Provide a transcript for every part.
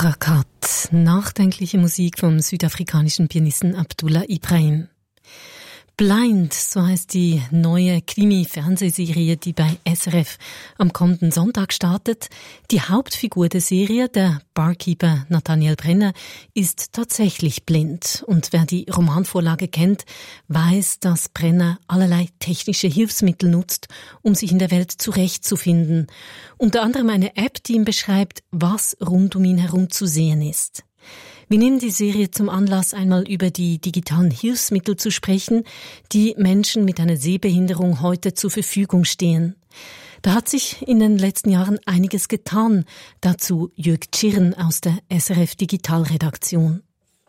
Barakat, nachdenkliche Musik vom südafrikanischen Pianisten Abdullah Ibrahim. Blind, so heißt die neue Krimi-Fernsehserie, die bei SRF am kommenden Sonntag startet. Die Hauptfigur der Serie, der Barkeeper Nathaniel Brenner, ist tatsächlich blind. Und wer die Romanvorlage kennt, weiß, dass Brenner allerlei technische Hilfsmittel nutzt, um sich in der Welt zurechtzufinden. Unter anderem eine App, die ihm beschreibt, was rund um ihn herum zu sehen ist. Wir nehmen die Serie zum Anlass, einmal über die digitalen Hilfsmittel zu sprechen, die Menschen mit einer Sehbehinderung heute zur Verfügung stehen. Da hat sich in den letzten Jahren einiges getan. Dazu Jörg Tschirn aus der SRF Digitalredaktion.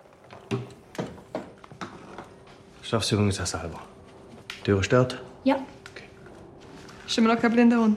Schaffst du übrigens auch selber. Türe stört? Ja. Okay. Ist immer noch kein blinder Hund?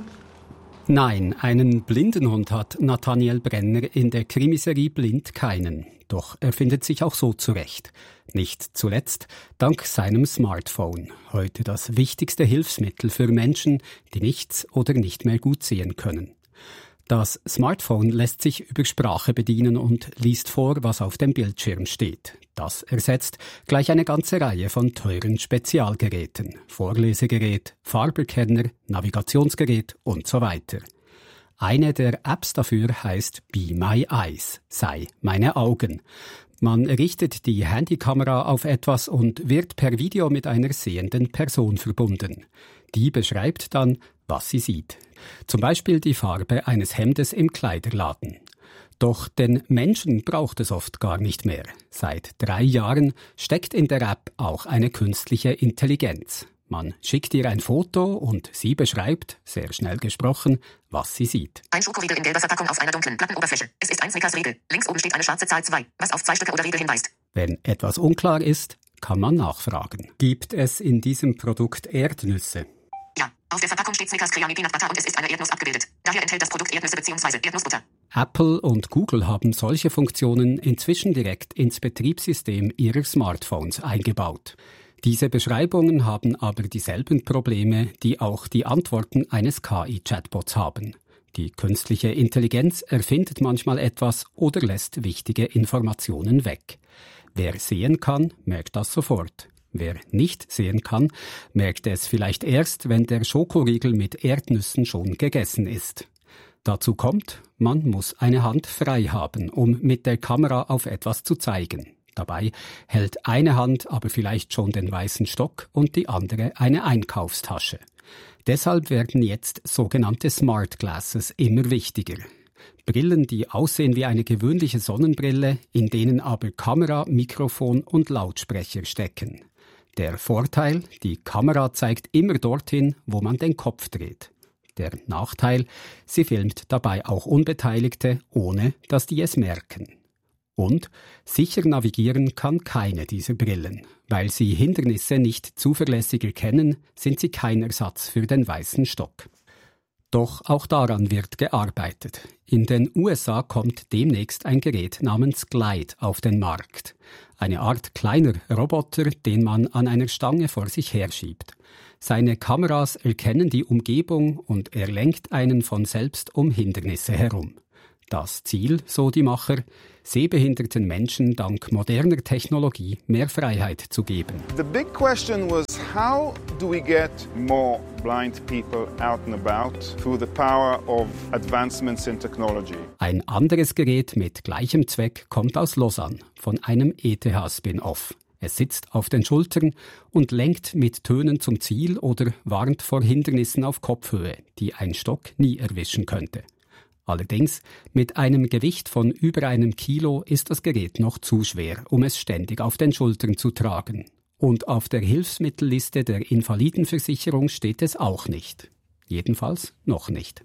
Nein, einen blinden Hund hat Nathaniel Brenner in der Krimiserie Blind keinen. Doch er findet sich auch so zurecht. Nicht zuletzt dank seinem Smartphone. Heute das wichtigste Hilfsmittel für Menschen, die nichts oder nicht mehr gut sehen können. Das Smartphone lässt sich über Sprache bedienen und liest vor, was auf dem Bildschirm steht. Das ersetzt gleich eine ganze Reihe von teuren Spezialgeräten. Vorlesegerät, Farberkenner, Navigationsgerät und so weiter. Eine der Apps dafür heißt Be My Eyes, sei meine Augen. Man richtet die Handykamera auf etwas und wird per Video mit einer sehenden Person verbunden. Die beschreibt dann, was sie sieht. Zum Beispiel die Farbe eines Hemdes im Kleiderladen. Doch den Menschen braucht es oft gar nicht mehr. Seit 3 Jahren steckt in der App auch eine künstliche Intelligenz. Man schickt ihr ein Foto und sie beschreibt, sehr schnell gesprochen, was sie sieht. Ein Schokoriegel in gelber Verpackung auf einer dunklen, glatten Oberfläche. Es ist ein Snickers-Riegel. Links oben steht eine schwarze Zahl 2, was auf 2 Stücke oder Riegel hinweist. Wenn etwas unklar ist, kann man nachfragen. Gibt es in diesem Produkt Erdnüsse? Ja, auf der Verpackung steht Snickers Creamy Peanut Butter und es ist eine Erdnuss abgebildet. Daher enthält das Produkt Erdnüsse bzw. Erdnussbutter. Apple und Google haben solche Funktionen inzwischen direkt ins Betriebssystem ihrer Smartphones eingebaut. Diese Beschreibungen haben aber dieselben Probleme, die auch die Antworten eines KI-Chatbots haben. Die künstliche Intelligenz erfindet manchmal etwas oder lässt wichtige Informationen weg. Wer sehen kann, merkt das sofort. Wer nicht sehen kann, merkt es vielleicht erst, wenn der Schokoriegel mit Erdnüssen schon gegessen ist. Dazu kommt, man muss eine Hand frei haben, um mit der Kamera auf etwas zu zeigen. Dabei hält eine Hand aber vielleicht schon den weißen Stock und die andere eine Einkaufstasche. Deshalb werden jetzt sogenannte Smart Glasses immer wichtiger. Brillen, die aussehen wie eine gewöhnliche Sonnenbrille, in denen aber Kamera, Mikrofon und Lautsprecher stecken. Der Vorteil, die Kamera zeigt immer dorthin, wo man den Kopf dreht. Der Nachteil, sie filmt dabei auch Unbeteiligte, ohne dass die es merken. Und sicher navigieren kann keine dieser Brillen. Weil sie Hindernisse nicht zuverlässig erkennen, sind sie kein Ersatz für den weißen Stock. Doch auch daran wird gearbeitet. In den USA kommt demnächst ein Gerät namens Glide auf den Markt. Eine Art kleiner Roboter, den man an einer Stange vor sich herschiebt. Seine Kameras erkennen die Umgebung und er lenkt einen von selbst um Hindernisse herum. Das Ziel, so die Macher, sehbehinderten Menschen dank moderner Technologie mehr Freiheit zu geben. The big question was, how do we get more blind people out and about through the power of advancements in technology? Ein anderes Gerät mit gleichem Zweck kommt aus Lausanne, von einem ETH-Spin-Off. Es sitzt auf den Schultern und lenkt mit Tönen zum Ziel oder warnt vor Hindernissen auf Kopfhöhe, die ein Stock nie erwischen könnte. Allerdings, mit einem Gewicht von über 1 Kilo ist das Gerät noch zu schwer, um es ständig auf den Schultern zu tragen. Und auf der Hilfsmittelliste der Invalidenversicherung steht es auch nicht. Jedenfalls noch nicht.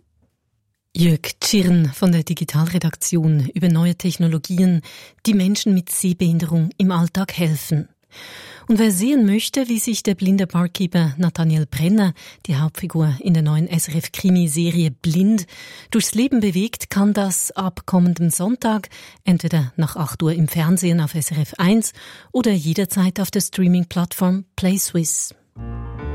Jörg Tschirn von der Digitalredaktion über neue Technologien, die Menschen mit Sehbehinderung im Alltag helfen. Und wer sehen möchte, wie sich der blinde Barkeeper Nathaniel Brenner, die Hauptfigur in der neuen SRF-Krimi-Serie Blind, durchs Leben bewegt, kann das ab kommendem Sonntag entweder nach 8 Uhr im Fernsehen auf SRF 1 oder jederzeit auf der Streaming-Plattform PlaySwiss.